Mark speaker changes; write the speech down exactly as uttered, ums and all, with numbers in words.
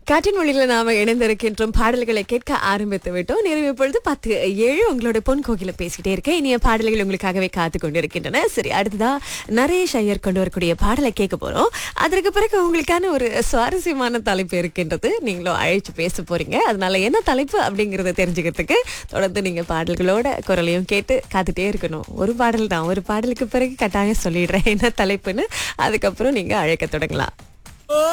Speaker 1: காற்றின் மொழியில நாம இணைந்திருக்கின்றோம். பாடல்களை கேட்க ஆரம்பித்து விட்டோம். நிறைவு பொழுது பத்து ஏழு. உங்களோட பொன் கோகில பேசிக்கிட்டே இருக்கேன். இனிய பாடல்கள் உங்களுக்காகவே காத்து கொண்டிருக்கின்றன. சரி, அடுத்ததா நரேஷ் ஐயர் கொண்டு வரக்கூடிய பாடலை கேட்க போறோம். அதற்கு பிறகு உங்களுக்கான ஒரு சுவாரஸ்யமான தலைப்பு இருக்கின்றது. நீங்களும் அழைச்சு பேச போறீங்க. அதனால என்ன தலைப்பு அப்படிங்கறத தெரிஞ்சுக்கிறதுக்கு தொடர்ந்து நீங்க பாடல்களோட குரலையும் கேட்டு காத்துட்டே இருக்கணும். ஒரு பாடல் தான், ஒரு பாடலுக்கு பிறகு கட்டாயம் சொல்லிடுறேன் என்ன தலைப்புன்னு. அதுக்கப்புறம் நீங்க அழைக்க தொடங்கலாம்.